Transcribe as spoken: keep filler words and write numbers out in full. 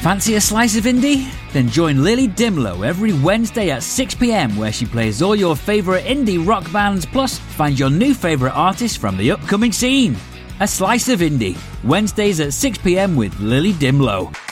Fancy a slice of indie? Then join Lily Dimlow every Wednesday at six p.m, where she plays all your favourite indie rock bands, plus find your new favourite artists from the upcoming scene. A Slice of Indie, Wednesdays at six p.m with Lily Dimlow.